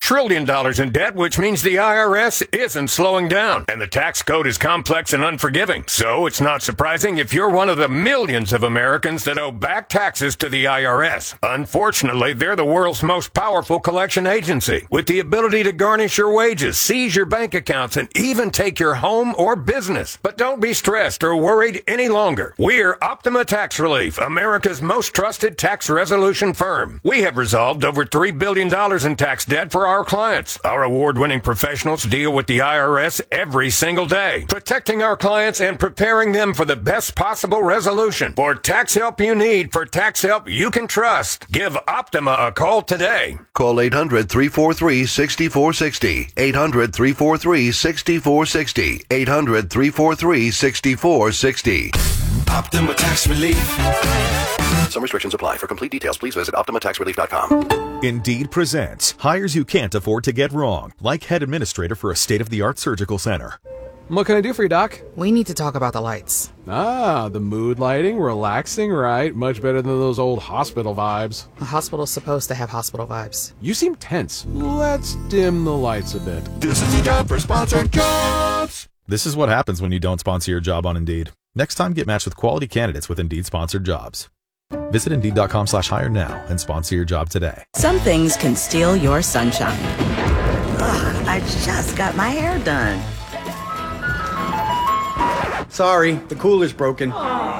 trillion in debt, which means the IRS isn't slowing down. And the tax code is complex and unforgiving. So it's not surprising if you're one of the millions of Americans that owe back taxes to the IRS. Unfortunately, they're the world's most powerful collection agency, with the ability to garnish your wages, seize your bank accounts, and even take your home or business. But don't be stressed or worried any longer. We're Optima Tax Relief, America's most trusted tax resolution firm. We have resolved over $3 billion in tax debt for our clients. Our award-winning professionals deal with the IRS every single day, protecting our clients and preparing them for the best possible resolution. For tax help you need, for tax help you can trust, give Optima a call today. Call 800-343-6460. 800-343-6460. 800-343-6460. Optima Tax Relief. Some restrictions apply. For complete details, please visit OptimaTaxRelief.com. Indeed presents hires you can't afford to get wrong, like head administrator for a state-of-the-art surgical center. What can I do for you, Doc? We need to talk about the lights. Ah, the mood lighting, relaxing, right? Much better than those old hospital vibes. A hospital's supposed to have hospital vibes. You seem tense. Let's dim the lights a bit. This is the job for sponsored jobs. This is what happens when you don't sponsor your job on Indeed. Next time, get matched with quality candidates with Indeed-sponsored jobs. Visit Indeed.com/hire now and sponsor your job today. Some things can steal your sunshine. Ugh, I just got my hair done. Sorry, the cooler's broken.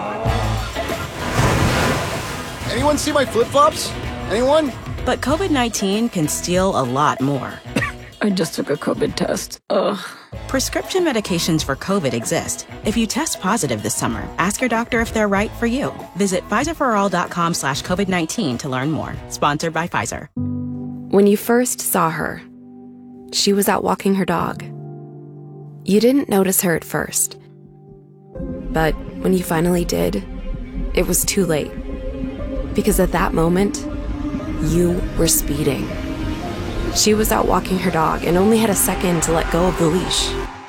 Anyone see my flip-flops? Anyone? But COVID-19 can steal a lot more. I just took a COVID test. Ugh. Prescription medications for COVID exist. If you test positive this summer, ask your doctor if they're right for you. Visit PfizerForAll.com/COVID-19 to learn more. Sponsored by Pfizer. When you first saw her, she was out walking her dog. You didn't notice her at first. But when you finally did, it was too late. Because at that moment, you were speeding. She was out walking her dog and only had a second to let go of the leash.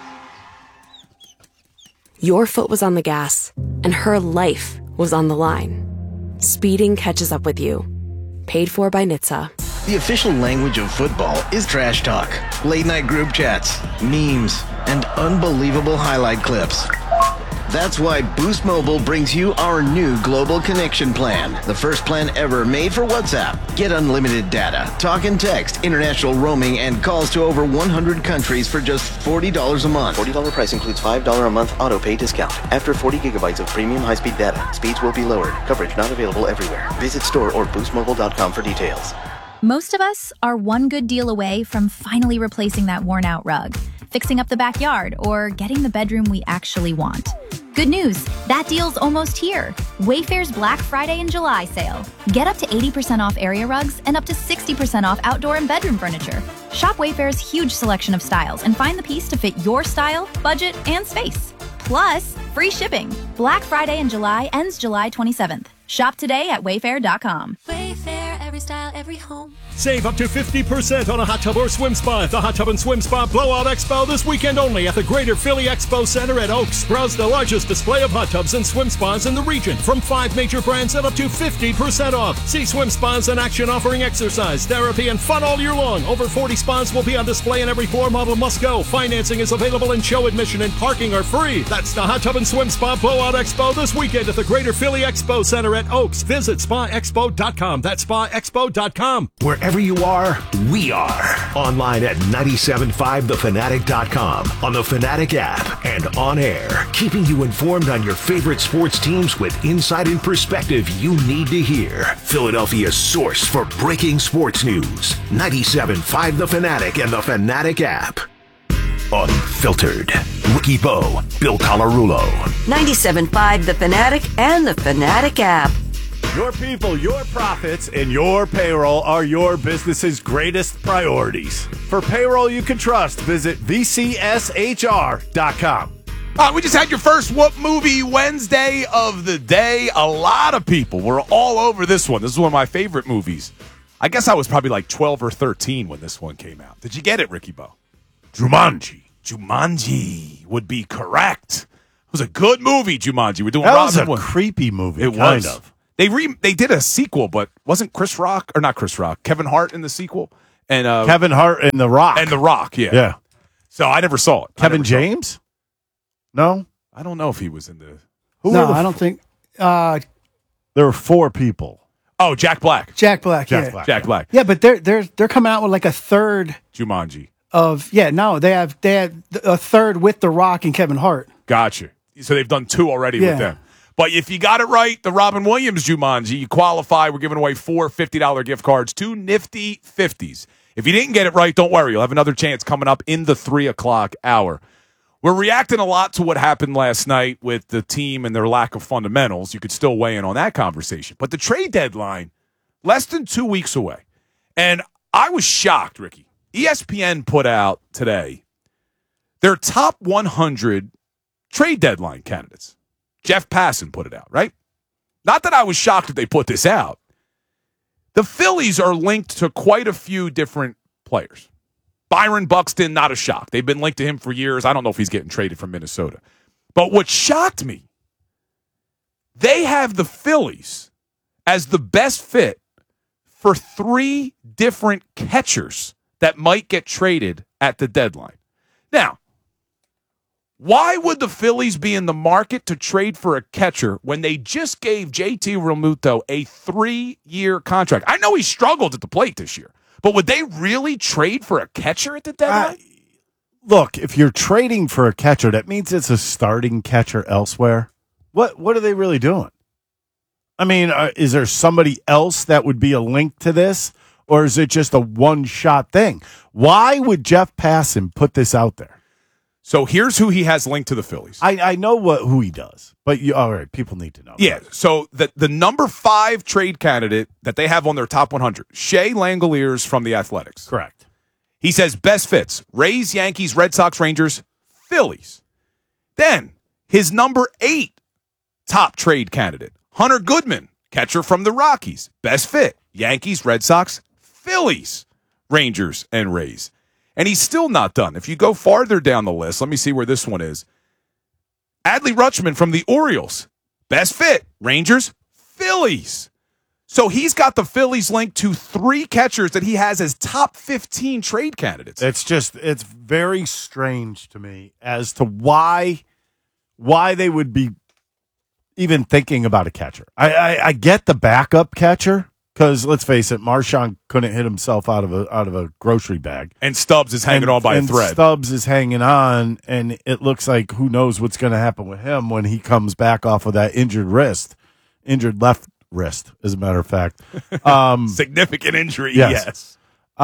Your foot was on the gas, and her life was on the line. Speeding catches up with you. Paid for by NHTSA. The official language of football is trash talk, late-night group chats, memes, and unbelievable highlight clips. That's why Boost Mobile brings you our new Global Connection Plan, the first plan ever made for WhatsApp. Get unlimited data, talk and text, international roaming, and calls to over 100 countries for just $40 a month. $40 price includes $5 a month auto pay discount. After 40 gigabytes of premium high-speed data, speeds will be lowered. Coverage not available everywhere. Visit store or boostmobile.com for details. Most of us are one good deal away from finally replacing that worn-out rug, fixing up the backyard, or getting the bedroom we actually want. Good news, that deal's almost here. Wayfair's Black Friday and July sale. Get up to 80% off area rugs and up to 60% off outdoor and bedroom furniture. Shop Wayfair's huge selection of styles and find the piece to fit your style, budget, and space. Plus, free shipping. Black Friday in July ends July 27th. Shop today at wayfair.com. Wayfair, every style, every home. Save up to 50% on a hot tub or swim spa at the Hot Tub and Swim Spa Blowout Expo this weekend only at the Greater Philly Expo Center at Oaks. Browse the largest display of hot tubs and swim spas in the region from 5 major brands at up to 50% off. See swim spas in action offering exercise, therapy, and fun all year long. Over 40 spas will be on display and every floor model must go. Financing is available and show admission and parking are free. That's the Hot Tub and Swim Spa Blowout Expo this weekend at the Greater Philly Expo Center at Oaks. Visit SpaExpo.com. That's SpaExpo.com. Wherever you are, we are. Online at 975thefanatic.com, on the Fanatic app, and on air. Keeping you informed on your favorite sports teams with insight and perspective you need to hear. Philadelphia's source for breaking sports news. 975 The Fanatic and the Fanatic app. Unfiltered. Ricky Bo, Bill Colarulo. 97.5 The Fanatic and the Fanatic app. Your people, your profits, and your payroll are your business's greatest priorities. For payroll you can trust, visit VCSHR.com. We just had your first Whoop Movie Wednesday of the day. A lot of people were all over this one. This is one of my favorite movies. I guess I was probably like 12 or 13 when this one came out. Did you get it, Ricky Bo? Jumanji. Jumanji would be correct. It was a good movie, Jumanji. We're doing that was a creepy movie, kind of. They did a sequel, but wasn't Kevin Hart in the sequel? and Kevin Hart and The Rock. And The Rock, yeah. Yeah. So I never saw it. Kevin James? No? I don't know if he was in the... I don't think... there were 4 people. Oh, Jack Black. Jack Black. Jack Black. Yeah, but they're coming out with like a third Jumanji. They had a third with The Rock and Kevin Hart. Gotcha. So they've done 2 already Yeah. with them. But if you got it right, the Robin Williams Jumanji, you qualify. We're giving away 4 $50 gift cards, 2 nifty 50s. If you didn't get it right, don't worry. You'll have another chance coming up in the 3 o'clock hour. We're reacting a lot to what happened last night with the team and their lack of fundamentals. You could still weigh in on that conversation. But the trade deadline, less than 2 weeks away. And I was shocked, Ricky. ESPN put out today their top 100 trade deadline candidates. Jeff Passan put it out, right? Not that I was shocked that they put this out. The Phillies are linked to quite a few different players. Byron Buxton, not a shock. They've been linked to him for years. I don't know if he's getting traded from Minnesota. But what shocked me, they have the Phillies as the best fit for 3 different catchers that might get traded at the deadline. Now, why would the Phillies be in the market to trade for a catcher when they just gave JT Realmuto a 3-year contract? I know he struggled at the plate this year, but would they really trade for a catcher at the deadline? Look, if you're trading for a catcher, that means it's a starting catcher elsewhere. What are they really doing? I mean, is there somebody else that would be a link to this, or is it just a one-shot thing? Why would Jeff Passan put this out there? So here's who he has linked to the Phillies. I know who he does, but all right, people need to know. Yeah, so the number 5 trade candidate that they have on their top 100, Shea Langoliers from the Athletics. Correct. He says best fits, Rays, Yankees, Red Sox, Rangers, Phillies. Then his number 8 top trade candidate, Hunter Goodman, catcher from the Rockies. Best fit, Yankees, Red Sox, Phillies, Rangers, and Rays. And he's still not done. If you go farther down the list, let me see where this one is. Adley Rutschman from the Orioles. Best fit, Rangers, Phillies. So he's got the Phillies linked to 3 catchers that he has as top 15 trade candidates. It's very strange to me as to why they would be even thinking about a catcher. I get the backup catcher. Because let's face it, Marshawn couldn't hit himself out of a grocery bag, and Stubbs is hanging on by a thread. Stubbs is hanging on, and it looks like who knows what's going to happen with him when he comes back off of that injured left wrist, as a matter of fact. Significant injury, yes.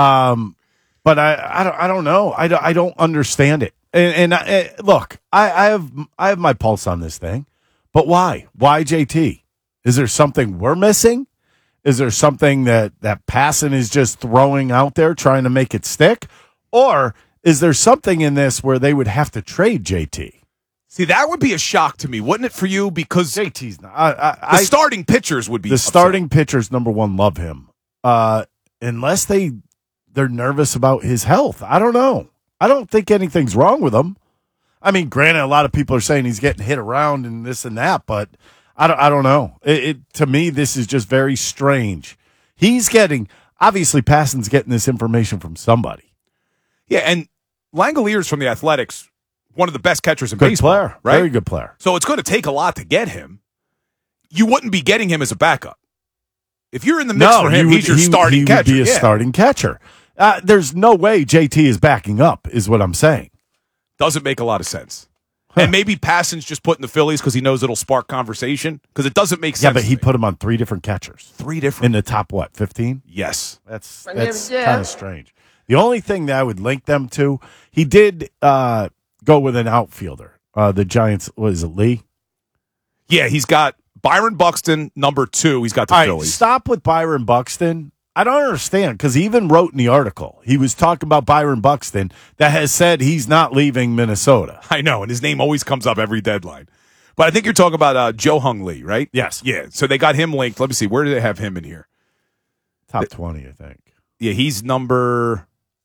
But I don't know. I don't understand it. And look, I have my pulse on this thing, but why? Why JT? Is there something we're missing? Is there something that Passan is just throwing out there trying to make it stick? Or is there something in this where they would have to trade JT? See, that would be a shock to me, wouldn't it, for you? Because JT's not. The starting pitchers would be the starting pitchers, number one, love him. Unless they're nervous about his health. I don't know. I don't think anything's wrong with him. I mean, granted, a lot of people are saying he's getting hit around and this and that, but I don't know. To me, this is just very strange. Obviously, Passan's getting this information from somebody. Yeah, and Langoliers from the Athletics, one of the best catchers in good baseball. Player. Right? Very good player. So it's going to take a lot to get him. You wouldn't be getting him as a backup. If you're in the mix for him, he's your starting catcher. He would be a starting catcher. There's no way JT is backing up, is what I'm saying. Doesn't make a lot of sense. And maybe Passan's just putting the Phillies because he knows it'll spark conversation, because it doesn't make sense. Yeah, but he put him on 3 different catchers. 3 different? In the top, 15? Yes. That's kind of strange. The only thing that I would link them to, he did go with an outfielder. The Giants, what is it, Lee? Yeah, he's got Byron Buxton, number 2. He's got the Phillies. Stop with Byron Buxton. I don't understand, because he even wrote in the article, he was talking about Byron Buxton that has said he's not leaving Minnesota. I know, and his name always comes up every deadline. But I think you're talking about Joe Hung Lee, right? Yes. Yeah, so they got him linked. Let me see, where do they have him in here? Top 20, I think. Yeah, he's number...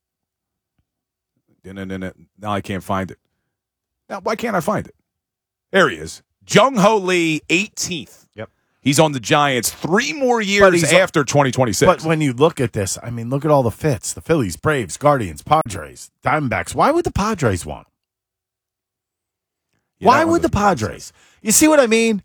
Now I can't find it. Now, why can't I find it? There he is. Jung Ho Lee, 18th. Yep. He's on the Giants 3 more years after 2026. But when you look at this, I mean, look at all the fits. The Phillies, Braves, Guardians, Padres, Diamondbacks. Why would the Padres want him? Yeah, why would the Padres? You see what I mean?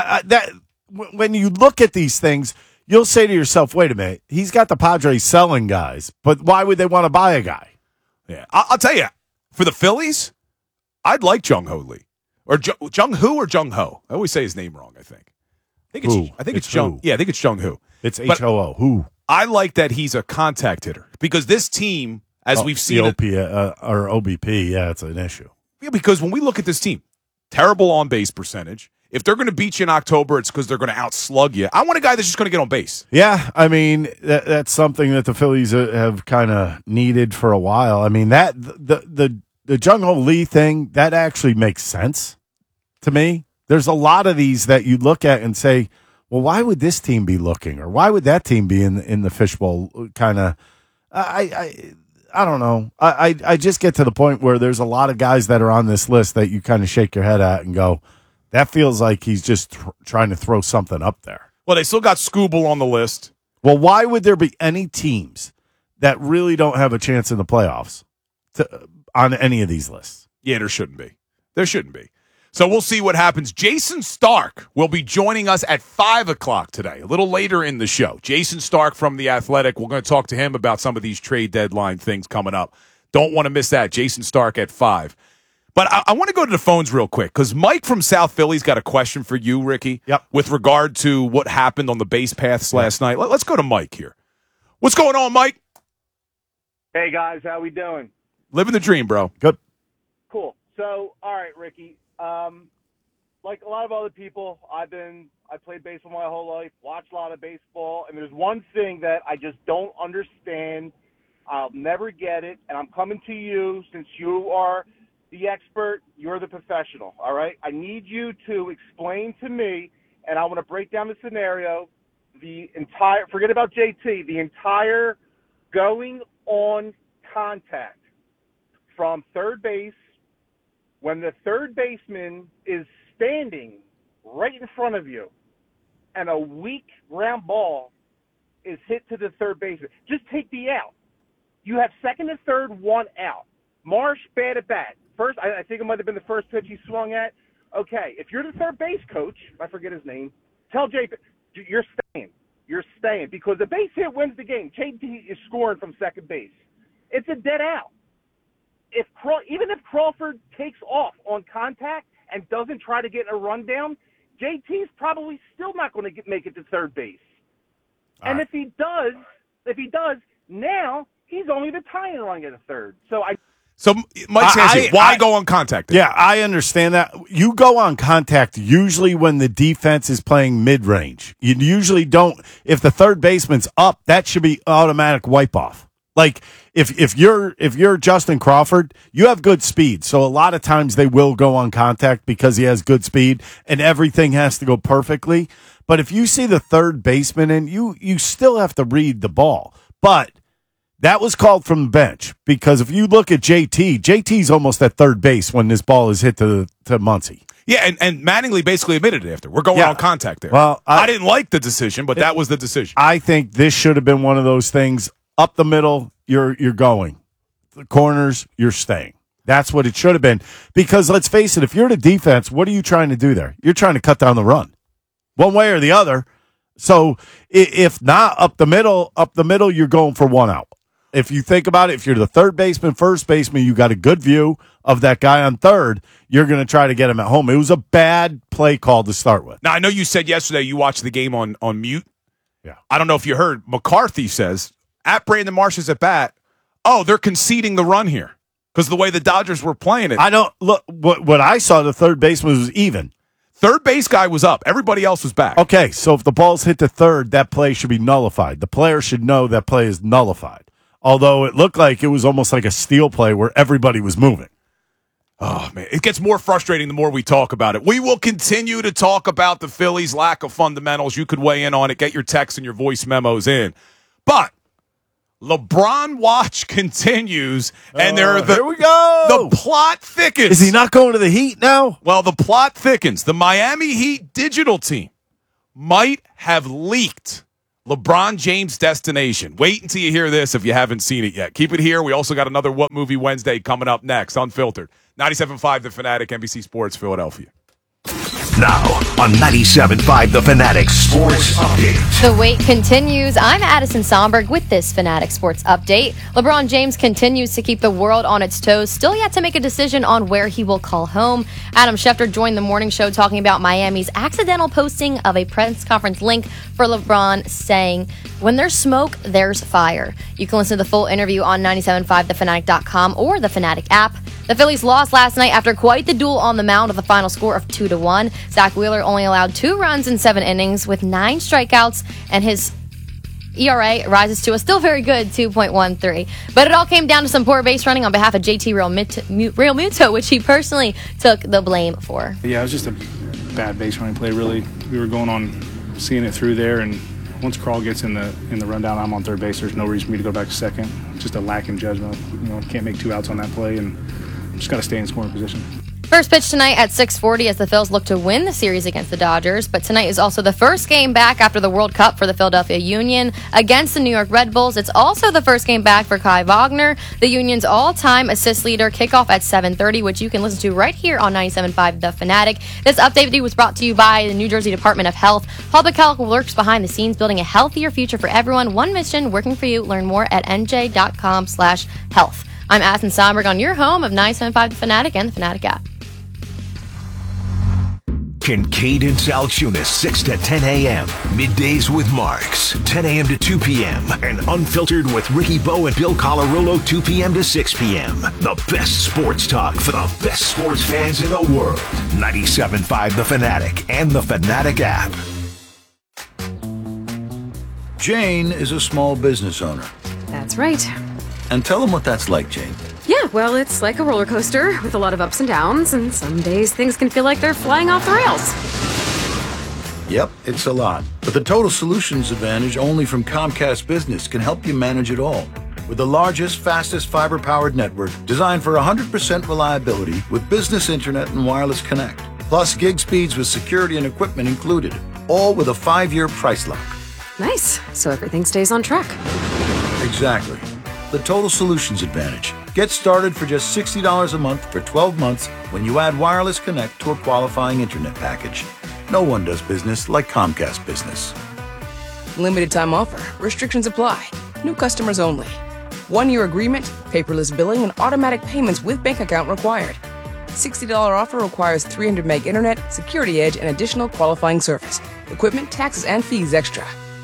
When you look at these things, you'll say to yourself, wait a minute, he's got the Padres selling guys, but why would they want to buy a guy? Yeah, I'll tell you, for the Phillies, I'd like Jung Ho Lee. Or Jung Ho or Jung Ho. I always say his name wrong, I think. I think it's Jung. Yeah, I think it's Jung Ho. It's H-O-O. Who? I like that he's a contact hitter because this team, as we've seen, or OBP, yeah, it's an issue. Yeah, because when we look at this team, terrible on base percentage. If they're going to beat you in October, it's because they're going to outslug you. I want a guy that's just going to get on base. Yeah, I mean that's something that the Phillies have kind of needed for a while. I mean that the Jung Ho Lee thing that actually makes sense to me. There's a lot of these that you look at and say, well, why would this team be looking, or why would that team be in the fishbowl? Kind of, I don't know. I just get to the point where there's a lot of guys that are on this list that you kind of shake your head at and go, that feels like he's just trying to throw something up there. Well, they still got Skubal on the list. Well, why would there be any teams that really don't have a chance in the playoffs on any of these lists? Yeah, there shouldn't be. There shouldn't be. So we'll see what happens. Jason Stark will be joining us at 5 o'clock today, a little later in the show. Jason Stark from The Athletic. We're going to talk to him about some of these trade deadline things coming up. Don't want to miss that. Jason Stark at 5. But I want to go to the phones real quick because Mike from South Philly's got a question for you, Ricky, with regard to what happened on the base paths last night. Let's go to Mike here. What's going on, Mike? Hey, guys. How we doing? Living the dream, bro. Good. Cool. So, all right, Ricky. Like a lot of other people, I played baseball my whole life, watched a lot of baseball, and there's one thing that I just don't understand. I'll never get it, and I'm coming to you since you are the expert, you're the professional, all right? I need you to explain to me, and I want to break down the scenario, forget about JT, the entire going on contact from third base when the third baseman is standing right in front of you and a weak ground ball is hit to the third baseman. Just take the out. You have second and third, 1 out. Marsh, bad at bat. First, I think it might have been the first pitch he swung at. Okay, if you're the third base coach, I forget his name, tell JT, you're staying. You're staying because the base hit wins the game. JT is scoring from second base. It's a dead out. Even if Crawford takes off on contact and doesn't try to get a rundown, JT's probably still not going to make it to third base. And if he does, now he's only the tying run at a third. So Mike says, why go on contact? Yeah, I understand that. You go on contact usually when the defense is playing mid-range. You usually don't. If the third baseman's up, that should be automatic wipe-off. Like if you're Justin Crawford, you have good speed. So a lot of times they will go on contact because he has good speed and everything has to go perfectly. But if you see the third baseman and you still have to read the ball. But that was called from the bench because if you look at JT's almost at third base when this ball is hit to Muncy. Yeah, and Mattingly basically admitted it after. We're going on contact there. Well, I didn't like the decision, but that was the decision. I think this should have been one of those things. Up the middle, you're going. The corners, you're staying. That's what it should have been. Because let's face it, if you're the defense, what are you trying to do there? You're trying to cut down the run. One way or the other. So if not up the middle, you're going for 1 out. If you think about it, if you're the third baseman, first baseman, you got a good view of that guy on third, you're going to try to get him at home. It was a bad play call to start with. Now, I know you said yesterday you watched the game on mute. Yeah. I don't know if you heard. McCarthy says, at Brandon Marsh's at bat, they're conceding the run here because the way the Dodgers were playing it. I don't look. What I saw, the third baseman was even. Third base guy was up. Everybody else was back. Okay, so if the ball's hit to third, that play should be nullified. The player should know that play is nullified. Although it looked like it was almost like a steal play where everybody was moving. Oh, man. It gets more frustrating the more we talk about it. We will continue to talk about the Phillies' lack of fundamentals. You could weigh in on it. Get your texts and your voice memos in. But LeBron watch continues, and here we go. The plot thickens. Is he not going to the Heat now? Well, the plot thickens. The Miami Heat digital team might have leaked LeBron James' destination. Wait until you hear this if you haven't seen it yet. Keep it here. We also got another What Movie Wednesday coming up next, Unfiltered. 97.5 The Fanatic, NBC Sports, Philadelphia. Now on 97.5 The Fanatic Sports Update. The wait continues. I'm Addison Somberg with this Fanatic Sports Update. LeBron James continues to keep the world on its toes, still yet to make a decision on where he will call home. Adam Schefter joined the morning show talking about Miami's accidental posting of a press conference link for LeBron, saying, "When there's smoke, there's fire." You can listen to the full interview on 975thefanatic.com or the Fanatic app. The Phillies lost last night after quite the duel on the mound with a final score of 2-1. Zach Wheeler only allowed 2 runs in 7 innings with 9 strikeouts, and his ERA rises to a still very good 2.13. But it all came down to some poor base running on behalf of JT Realmuto, which he personally took the blame for. Yeah, it was just a bad base running play, really. We were going on seeing it through there, and once Crawl gets in the rundown, I'm on third base. There's no reason for me to go back to second. Just a lack in judgment. Can't make 2 outs on that play, and just got to stay in scoring position. First pitch tonight at 6:40 as the Phils look to win the series against the Dodgers. But tonight is also the first game back after the World Cup for the Philadelphia Union against the New York Red Bulls. It's also the first game back for Kai Wagner, the Union's all-time assist leader. Kickoff at 7:30, which you can listen to right here on 97.5 The Fanatic. This update was brought to you by the New Jersey Department of Health. Public Health works behind the scenes, building a healthier future for everyone. One mission, working for you. Learn more at nj.com/health. I'm Athens Somberg on your home of 97.5 The Fanatic and the Fanatic app. Kincaid and Sal Tunis, 6 to 10 a.m. Middays with Marks, 10 a.m. to 2 p.m. And Unfiltered with Ricky Bowe and Bill Colarulo, 2 p.m. to 6 p.m. The best sports talk for the best sports fans in the world. 97.5 The Fanatic and the Fanatic app. Jane is a small business owner. That's right. And tell them what that's like, Jane. Yeah, well, it's like a roller coaster with a lot of ups and downs, and some days things can feel like they're flying off the rails. Yep, it's a lot. But the Total Solutions Advantage only from Comcast Business can help you manage it all. With the largest, fastest fiber-powered network designed for 100% reliability with business internet and wireless connect. Plus gig speeds with security and equipment included. All with a 5-year price lock. Nice. So everything stays on track. Exactly. The Total Solutions Advantage. Get started for just $60 a month for 12 months when you add Wireless Connect to a qualifying internet package. No one does business like Comcast Business. Limited time offer. Restrictions apply. New customers only. 1-year agreement, paperless billing, and automatic payments with bank account required. $60 offer requires 300 meg internet, security edge, and additional qualifying service. Equipment, taxes, and fees extra.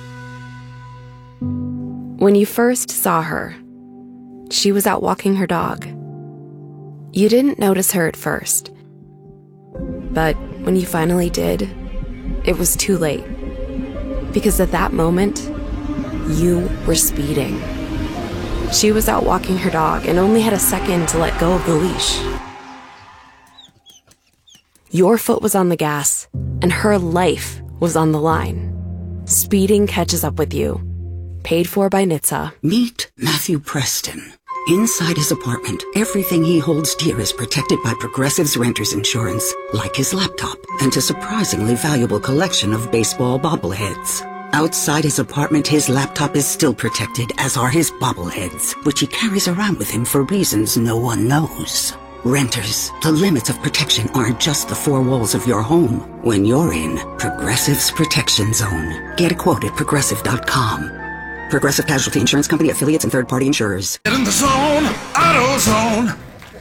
When you first saw her, she was out walking her dog. You didn't notice her at first. But when you finally did, it was too late. Because at that moment, you were speeding. She was out walking her dog and only had a second to let go of the leash. Your foot was on the gas, and her life was on the line. Speeding catches up with you. Paid for by NHTSA. Meet Matthew Preston. Inside his apartment, everything he holds dear is protected by Progressive's renter's insurance, like his laptop and a surprisingly valuable collection of baseball bobbleheads. Outside his apartment, his laptop is still protected, as are his bobbleheads, which he carries around with him for reasons no one knows. Renters, the limits of protection aren't just the 4 walls of your home. When you're in Progressive's Protection Zone. Get a quote at Progressive.com. Progressive Casualty Insurance Company, affiliates, and third-party insurers. Get in the zone, AutoZone.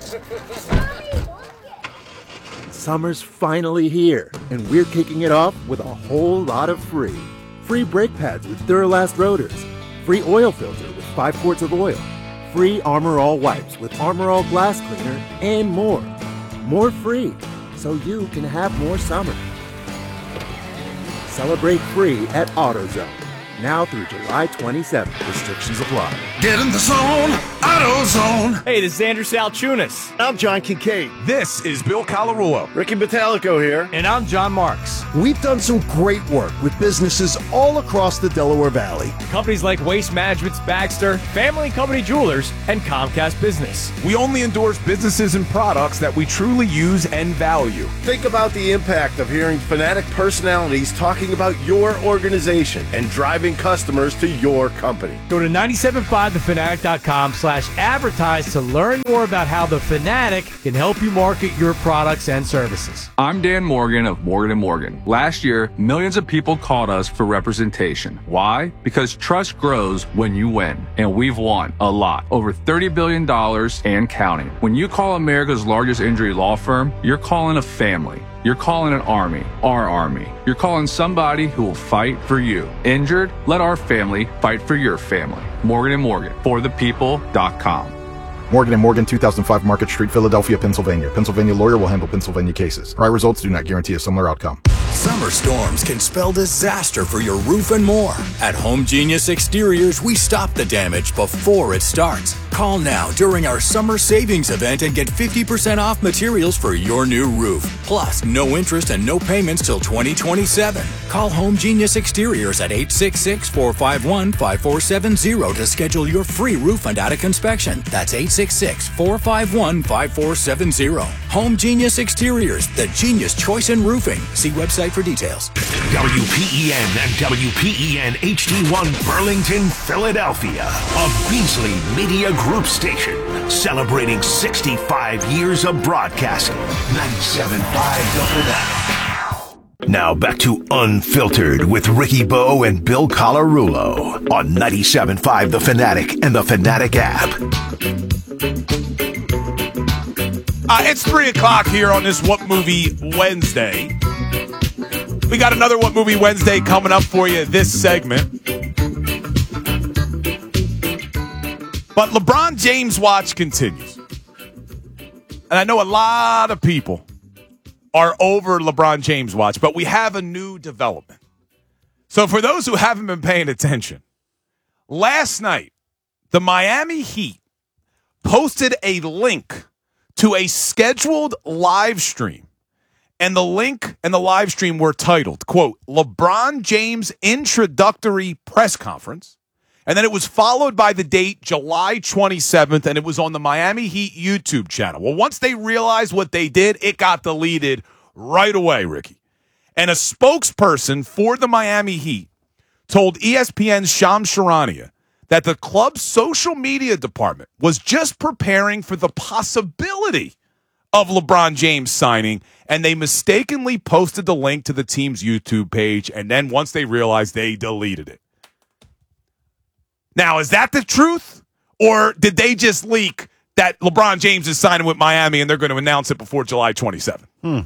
Summer's finally here, and we're kicking it off with a whole lot of free. Free brake pads with Duralast rotors. Free oil filter with 5 quarts of oil. Free Armor All wipes with Armor All glass cleaner, and more. More free, so you can have more summer. Celebrate free at AutoZone. now through July 27th. Restrictions apply. Get in the zone, AutoZone. Hey, this is Andrew Salchunas. I'm John Kincaid. This is Bill Colarulo. Ricky Bottalico here. And I'm John Marks. We've done some great work with businesses all across the Delaware Valley. Companies like Waste Management's Baxter, Family Company Jewelers, and Comcast Business. We only endorse businesses and products that we truly use and value. Think about the impact of hearing Fanatic personalities talking about your organization and driving customers to your company. Go to 975thefanatic.com/advertise to learn more about how The Fanatic can help you market your products and services. I'm Dan Morgan of Morgan & Morgan. Last year, millions of people called us for representation. Why? Because trust grows when you win. And we've won a lot. Over $30 billion and counting. When you call America's largest injury law firm, you're calling a family. You're calling an army, our army. You're calling somebody who will fight for you. Injured? Let our family fight for your family. Morgan & Morgan, forthepeople.com. Morgan & Morgan, 2005 Market Street, Philadelphia, Pennsylvania. Pennsylvania lawyer will handle Pennsylvania cases. Prior results do not guarantee a similar outcome. Summer storms can spell disaster for your roof and more. At Home Genius Exteriors, we stop the damage before it starts. Call now during our summer savings event and get 50% off materials for your new roof. Plus, no interest and no payments till 2027. Call Home Genius Exteriors at 866-451-5470 to schedule your free roof and attic inspection. That's 866-451-5470. Home Genius Exteriors, the genius choice in roofing. See website for details. WPEN and WPEN HD1 Burlington, Philadelphia. A Beasley Media Group station celebrating 65 years of broadcasting. 97.5 The Fanatic. Now back to Unfiltered with Ricky Bo and Bill Colarulo on 97.5 The Fanatic and the Fanatic app. It's 3 o'clock here on this What Movie Wednesday. We got another What Movie Wednesday coming up for you this segment. But LeBron James watch continues. And I know a lot of people are over LeBron James watch, but we have a new development. So for those who haven't been paying attention, last night, the Miami Heat posted a link to a scheduled live stream. And the link and the live stream were titled, quote, LeBron James Introductory Press Conference. And then it was followed by the date, July 27th, and it was on the Miami Heat YouTube channel. Well, once they realized what they did, it got deleted right away, Ricky. And a spokesperson for the Miami Heat told ESPN's Shams Charania that the club's social media department was just preparing for the possibility of LeBron James signing, and they mistakenly posted the link to the team's YouTube page, and then once they realized, they deleted it. Now, is that the truth? Or did they just leak that LeBron James is signing with Miami and they're going to announce it before July 27th?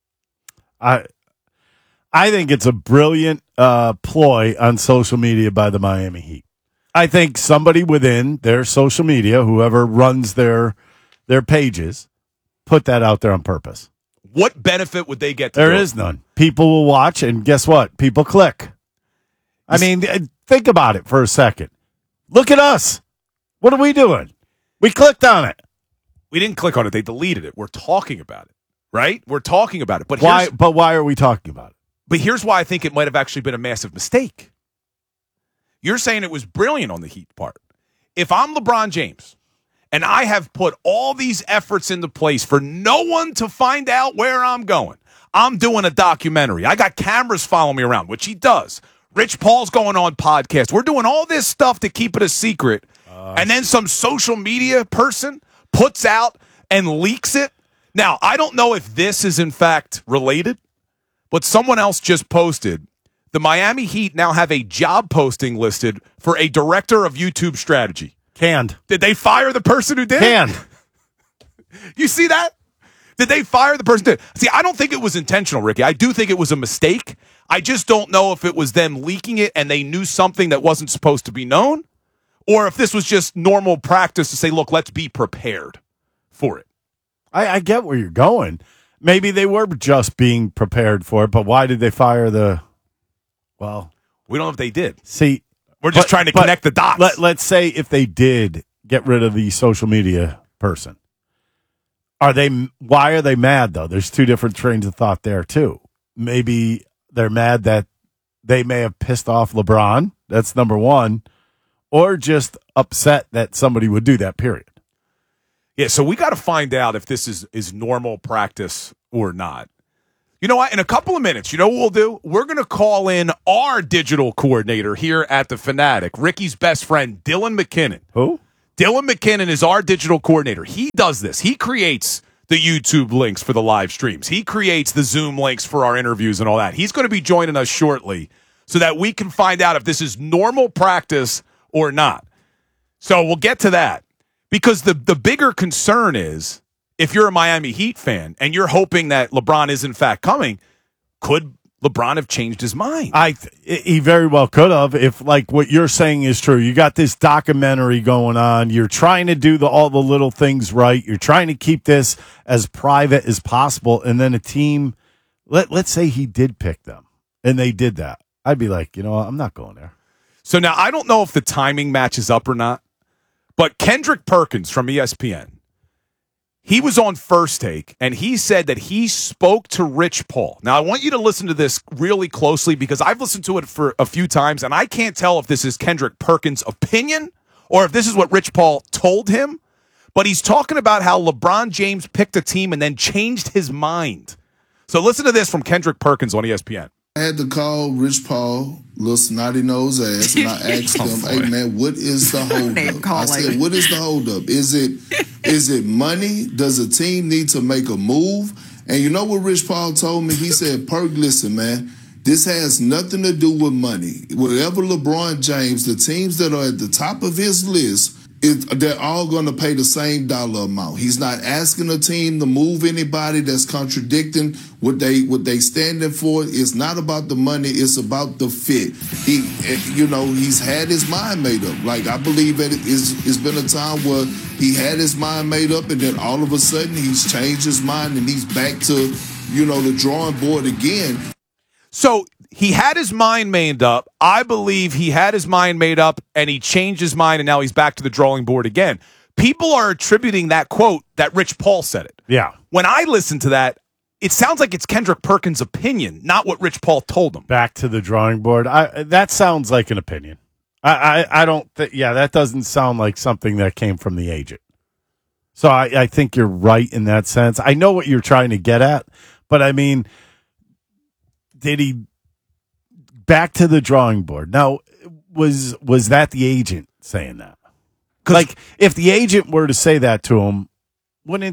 I think it's a brilliant ploy on social media by the Miami Heat. I think somebody within their social media, whoever runs their pages, put that out there on purpose. What benefit would they get? There is none. People will watch, and guess what? People click. I mean, think about it for a second. Look at us. What are we doing? We clicked on it. We didn't click on it. They deleted it. We're talking about it, right? We're talking about it. But why? But why are we talking about it? But here's why I think it might have actually been a massive mistake. You're saying it was brilliant on the Heat part. If I'm LeBron James and I have put all these efforts into place for no one to find out where I'm going, I'm doing a documentary. I got cameras following me around, which he does. Rich Paul's going on podcast. We're doing all this stuff to keep it a secret. And then some social media person puts out and leaks it. Now, I don't know if this is in fact related, but someone else just posted the Miami Heat now have a job posting listed for a director of YouTube strategy. Canned. Did they fire the person who did Canned. it? You see that? Did they fire the person who did it? See, I don't think it was intentional, Ricky. I do think it was a mistake. I just don't know if it was them leaking it and they knew something that wasn't supposed to be known, or if this was just normal practice to say, look, let's be prepared for it. I get where you're going. Maybe they were just being prepared for it, but why did they fire the... Well, We don't know if they did. See, we're just trying to connect the dots. Let's say if they did get rid of the social media person, why are they mad, though? There's two different trains of thought there, too. Maybe they're mad that they may have pissed off LeBron. That's number one. Or just upset that somebody would do that, period. Yeah, so we got to find out if this is normal practice or not. You know what? In a couple of minutes, you know what we'll do? We're going to call in our digital coordinator here at The Fanatic, Ricky's best friend, Dylan McKinnon. Who? Dylan McKinnon is our digital coordinator. He does this. He creates the YouTube links for the live streams. He creates the Zoom links for our interviews and all that. He's going to be joining us shortly so that we can find out if this is normal practice or not. So we'll get to that. Because the bigger concern is, if you're a Miami Heat fan and you're hoping that LeBron is in fact coming, could LeBron have changed his mind? He very well could have, if like what you're saying is true. You got this documentary going on. You're trying to do all the little things right. You're trying to keep this as private as possible. And then a team, let's say he did pick them and they did that. I'd be like, you know what? I'm not going there. So now I don't know if the timing matches up or not, but Kendrick Perkins from ESPN, he was on First Take, and he said that he spoke to Rich Paul. Now, I want you to listen to this really closely because I've listened to it for a few times, and I can't tell if this is Kendrick Perkins' opinion or if this is what Rich Paul told him, but he's talking about how LeBron James picked a team and then changed his mind. So listen to this from Kendrick Perkins on ESPN. I had to call Rich Paul, little snotty nose ass, and I asked him, "Hey man, what is the holdup?" I said, "What is the holdup? Is it money? Does a team need to make a move?" And you know what Rich Paul told me? He said, "Perk, listen, man, this has nothing to do with money. Whatever LeBron James, the teams that are at the top of his list, they're all going to pay the same dollar amount. He's not asking a team to move anybody that's contradicting what they standing for. It's not about the money. It's about the fit. He's had his mind made up. Like, I believe that it's been a time where he had his mind made up, and then all of a sudden he's changed his mind and he's back to, the drawing board again." So he had his mind made up. I believe he had his mind made up and he changed his mind and now he's back to the drawing board again. People are attributing that quote that Rich Paul said it. Yeah. When I listen to that, it sounds like it's Kendrick Perkins' opinion, not what Rich Paul told him. Back to the drawing board. That sounds like an opinion. I don't think, that doesn't sound like something that came from the agent. So I think you're right in that sense. I know what you're trying to get at, but I mean, did he back to the drawing board? Now, was that the agent saying that? Like, if the agent were to say that to him, wouldn't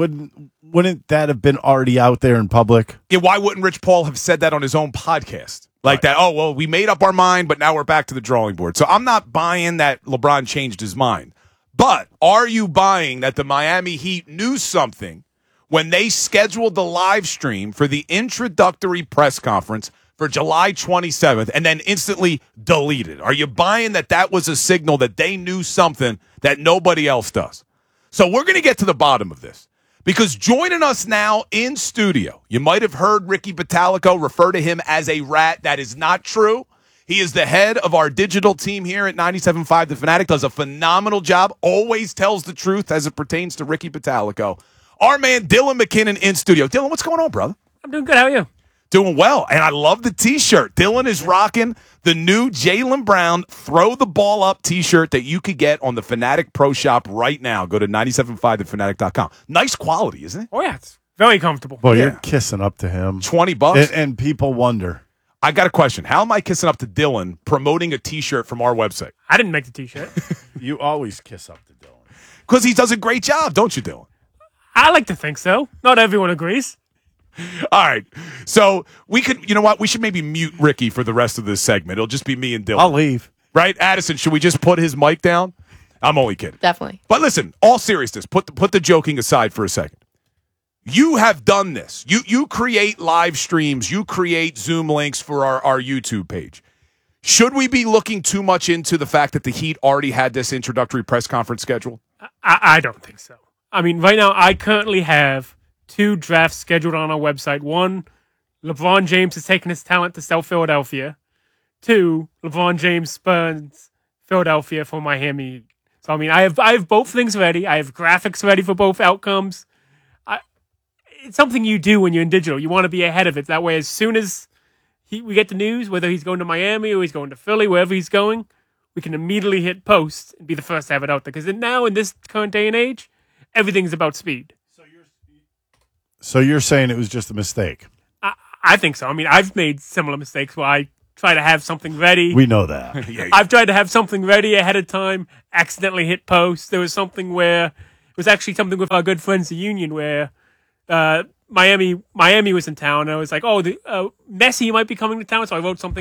that have been already out there in public? Yeah, why wouldn't Rich Paul have said that on his own podcast? Like that, oh, well, we made up our mind, but now we're back to the drawing board. So I'm not buying that LeBron changed his mind. But are you buying that the Miami Heat knew something when they scheduled the live stream for the introductory press conference for July 27th and then instantly deleted? Are you buying that was a signal that they knew something that nobody else does? So we're going to get to the bottom of this because joining us now in studio, you might have heard Ricky Bottalico refer to him as a rat. That is not true. He is the head of our digital team here at 97.5 The Fanatic, does a phenomenal job, always tells the truth as it pertains to Ricky Bottalico. Our man, Dylan McKinnon, in studio. Dylan, what's going on, brother? I'm doing good. How are you? Doing well. And I love the T-shirt. Dylan is rocking the new Jaylen Brown Throw the Ball Up T-shirt that you could get on the Fanatic Pro Shop right now. Go to 975thefanatic.com. Nice quality, isn't it? Oh, yeah. It's very comfortable. Boy, you're kissing up to him. $20. And people wonder. I got a question. How am I kissing up to Dylan promoting a T-shirt from our website? I didn't make the T-shirt. You always kiss up to Dylan. Because he does a great job, don't you, Dylan? I like to think so. Not everyone agrees. All right. So we could, you know what? We should maybe mute Ricky for the rest of this segment. It'll just be me and Dylan. I'll leave. Right? Addison, should we just put his mic down? I'm only kidding. Definitely. But listen, all seriousness, put the joking aside for a second. You have done this. You create live streams. You create Zoom links for our YouTube page. Should we be looking too much into the fact that the Heat already had this introductory press conference scheduled? I don't think so. I mean, right now, I currently have 2 drafts scheduled on our website. One, LeBron James is taking his talent to South Philadelphia. 2, LeBron James spurns Philadelphia for Miami. So, I mean, I have both things ready. I have graphics ready for both outcomes. It's something you do when you're in digital. You want to be ahead of it. That way, as soon as we get the news, whether he's going to Miami or he's going to Philly, wherever he's going, we can immediately hit post and be the first to have it out there. Because now, in this current day and age, everything's about speed. So you're saying it was just a mistake? I think so. I mean, I've made similar mistakes where I try to have something ready. We know that. I've tried to have something ready ahead of time, accidentally hit post. There was something where it was actually something with our good friends, the Union, where Miami was in town. And I was like, Messi might be coming to town. So I wrote something,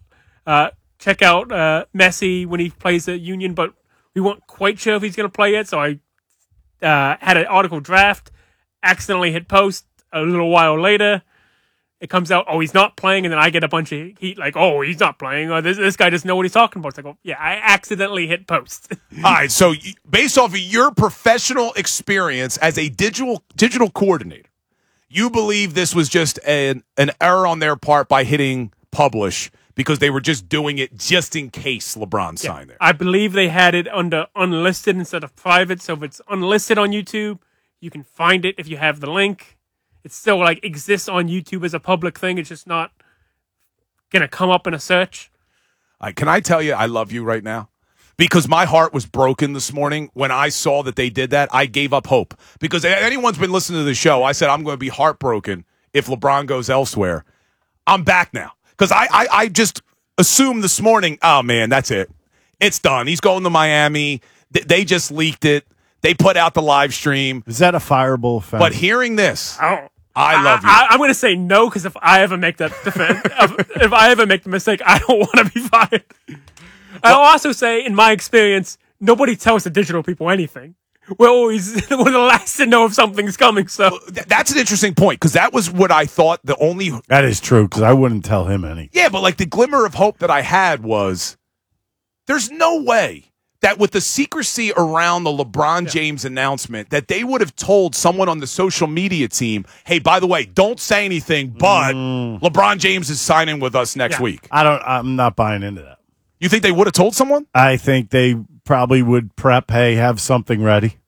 check out Messi when he plays the Union, but we weren't quite sure if he's going to play yet. So I had an article draft, accidentally hit post. A little while later, it comes out, he's not playing, and then I get a bunch of heat like, he's not playing, or this guy doesn't know what he's talking about. It's like, I accidentally hit post. All right, so based off of your professional experience as a digital coordinator, you believe this was just an error on their part by hitting publish because they were just doing it just in case LeBron signed there. I believe they had it under unlisted instead of private, so if it's unlisted on YouTube, you can find it if you have the link. It still exists on YouTube as a public thing. It's just not gonna come up in a search. Can I tell you I love you right now? Because my heart was broken this morning when I saw that they did that. I gave up hope. Because anyone's been listening to the show, I said I'm going to be heartbroken if LeBron goes elsewhere. I'm back now. Because I just assumed this morning, oh man, that's it. It's done. He's going to Miami. They just leaked it. They put out the live stream. Is that a fireable offense? But hearing this, I love you. I'm going to say no, because if I ever make that if I ever make the mistake, I don't want to be fired. I'll also say, in my experience, nobody tells the digital people anything. We're always one of the last to know if something's coming. So that's an interesting point, because that was what I thought the only. That is true, because I wouldn't tell him any. Yeah, but the glimmer of hope that I had was there's no way that with the secrecy around the LeBron James announcement, that they would have told someone on the social media team, hey, by the way, don't say anything, but LeBron James is signing with us next week. I'm not buying into that. You think they would have told someone? I think they probably would prep, hey, have something ready.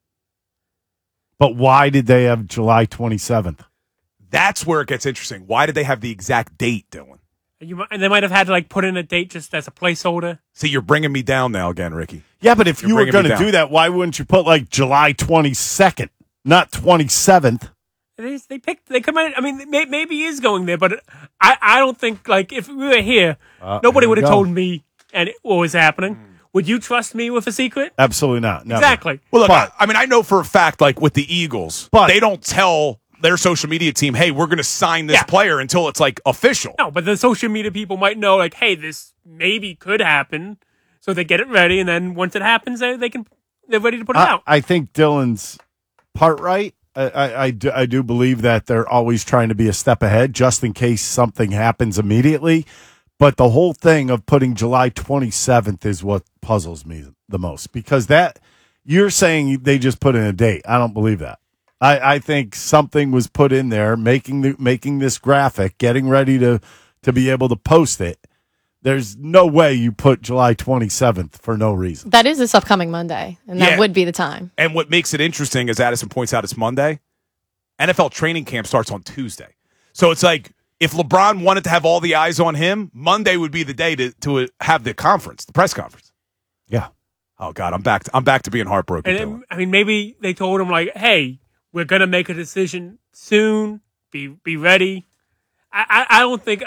But why did they have July 27th? That's where it gets interesting. Why did they have the exact date, Dylan? And they might have had to put in a date just as a placeholder. See, you're bringing me down now again, Ricky. Yeah, but if you were going to do that, why wouldn't you put July 22nd, not 27th? They picked. They come out. I mean, maybe he is going there, but I don't think if we were here, nobody would have told me what was happening. Would you trust me with a secret? Absolutely not. Never. Exactly. Well, look, I know for a fact, with the Eagles, they don't tell their social media team, hey, we're going to sign this player until it's official. No, but the social media people might know, hey, this maybe could happen, so they get it ready, and then once it happens, they're ready to put it out. I think Dylan's part right. I do believe that they're always trying to be a step ahead, just in case something happens immediately. But the whole thing of putting July 27th is what puzzles me the most, because you're saying they just put in a date. I don't believe that. I think something was put in there, making this graphic, getting ready to be able to post it. There's no way you put July 27th for no reason. That is this upcoming Monday, and that would be the time. And what makes it interesting, as Addison points out, it's Monday. NFL training camp starts on Tuesday. So it's if LeBron wanted to have all the eyes on him, Monday would be the day to have the press conference. Yeah. Oh, God, I'm back to being heartbroken. And maybe they told him, hey, we're going to make a decision soon. Be ready. I don't think...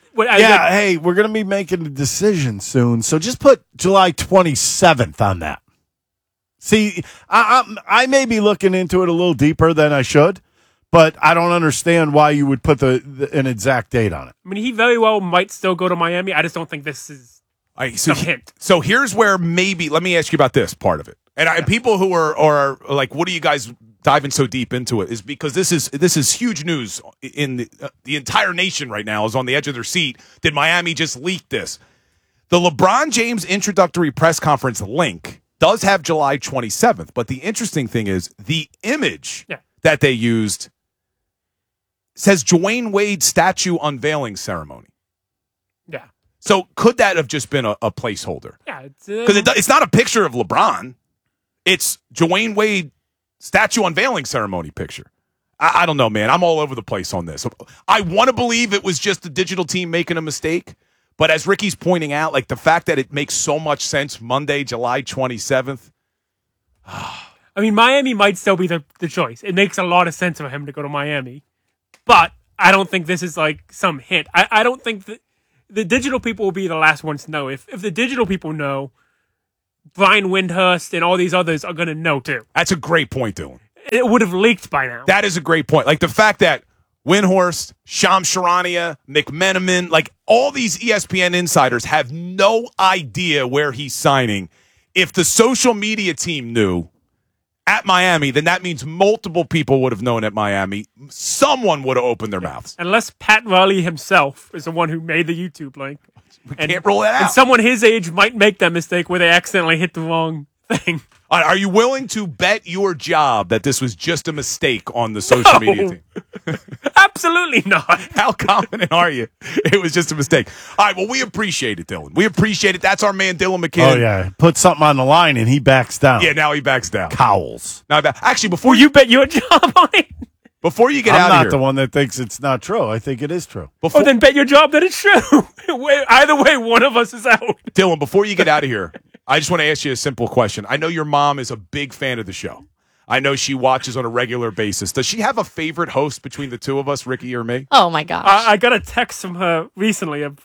hey, we're going to be making a decision soon, so just put July 27th on that. See, I may be looking into it a little deeper than I should, but I don't understand why you would put an exact date on it. I mean, he very well might still go to Miami. I just don't think this is a hint. So here's where maybe... Let me ask you about this part of it. And people who are what are you guys diving so deep into it, is because this is huge news in the entire nation right now is on the edge of their seat. Did Miami just leak this? The LeBron James introductory press conference link does have July 27th, but the interesting thing is the image that they used says Dwayne Wade statue unveiling ceremony. Yeah. So could that have just been a placeholder? Yeah, Because it's not a picture of LeBron. It's Dwayne Wade statue unveiling ceremony picture. I don't know, man. I'm all over the place on this. I want to believe it was just the digital team making a mistake. But as Ricky's pointing out, like the fact that it makes so much sense Monday, July 27th. I mean, Miami might still be the choice. It makes a lot of sense for him to go to Miami. But I don't think this is like some hint. I don't think that the digital people will be the last ones to know. If the digital people know, Brian Windhurst and all these others are going to know too. That's a great point, Dylan. It would have leaked by now. That is a great point. Like the fact that Windhorst, Shams Charania, McMenamin, like all these ESPN insiders have no idea where he's signing. If the social media team knew at Miami, then that means multiple people would have known at Miami. Someone would have opened their mouths. Unless Pat Riley himself is the one who made the YouTube link. We can't rule that out. And someone his age might make that mistake where they accidentally hit the wrong thing. Are you willing to bet your job that this was just a mistake on the social media team? Absolutely not. How confident are you? It was just a mistake. All right, well, we appreciate it, Dylan. We appreciate it. That's our man, Dylan McKinnon. Oh, yeah. Put something on the line, and he backs down. Yeah, now he backs down. Cowls. Now, actually, before you bet your job on it. Before you get I'm out of not here. the one that thinks it's not true. I think it is true. Oh, then bet your job that it's true. Either way, one of us is out. Dylan, before you get out of here, I just want to ask you a simple question. I know your mom is a big fan of the show. I know she watches on a regular basis. Does she have a favorite host between the two of us, Ricky or me? Oh, my gosh. I got a text from her recently of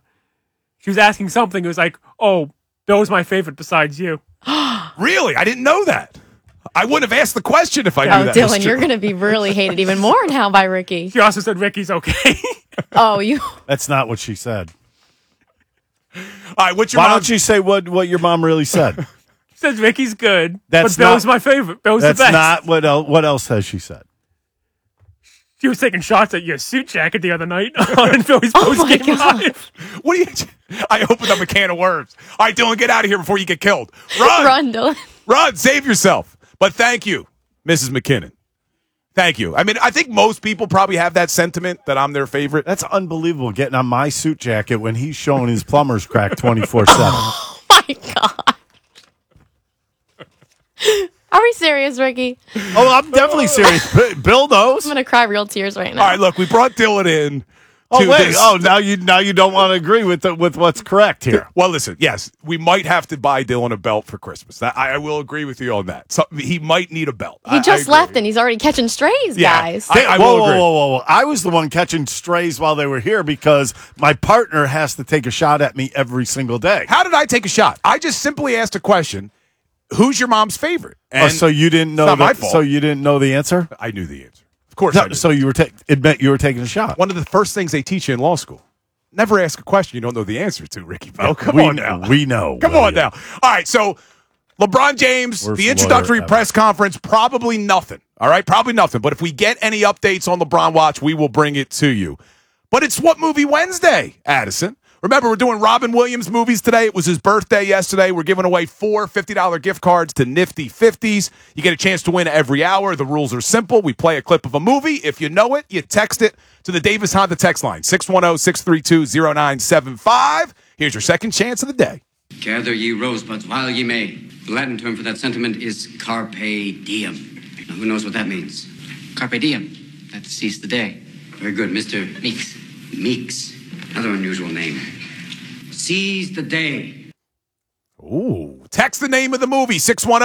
she was asking something. It was like, oh, Bill's my favorite besides you. Really? I didn't know that. I wouldn't have asked the question if I knew that. Dylan, you're going to be really hated even more now by Ricky. She also said Ricky's okay. Oh, you. That's not what she said. All right, what's your Why mom? don't you say what your mom really said? She says Ricky's good, That's but Bill's not- my favorite. Bill's the That's best. not what else has she said? She was taking shots at your suit jacket the other night on Philly's post-game live. What are you? I opened up a can of worms. All right, Dylan, get out of here before you get killed. Run. Run, Dylan. Run. Save yourself. But thank you, Mrs. McKinnon. Thank you. I mean, I think most people probably have that sentiment that I'm their favorite. That's unbelievable getting on my suit jacket when he's showing his plumber's crack 24/7. Oh, my God. Are we serious, Ricky? Oh, I'm definitely serious. Bill knows. I'm going to cry real tears right now. All right, look, we brought Dylan in. Oh, wait. This. Oh, now you don't want to agree with what's correct here. Well, listen, yes, we might have to buy Dylan a belt for Christmas. I will agree with you on that. So, he might need a belt. He just left and he's already catching strays, guys. I will agree. Whoa. I was the one catching strays while they were here because my partner has to take a shot at me every single day. How did I take a shot? I just simply asked a question. Who's your mom's favorite? And so you didn't know it's not my fault. So you didn't know the answer? I knew the answer. Of course I knew. So you were admit you were taking a shot. One of the first things they teach you in law school. Never ask a question you don't know the answer to, Ricky Bell. Come on now. We know. Come on now. All right, so LeBron James, Worst the introductory lawyer press conference, probably nothing. All right, probably nothing. But if we get any updates on LeBron Watch, we will bring it to you. But it's What Movie Wednesday, Addison. Remember, we're doing Robin Williams movies today. It was his birthday yesterday. We're giving away 4 $50 gift cards to Nifty 50s. You get a chance to win every hour. The rules are simple. We play a clip of a movie. If you know it, you text it to the Davis Honda text line, 610-632-0975. Here's your second chance of the day. Gather ye rosebuds while ye may. The Latin term for that sentiment is carpe diem. Now, who knows what that means? Carpe diem. That's seize the day. Very good, Mr. Meeks. Meeks. Another unusual name. Seize the day. Ooh. Text the name of the movie,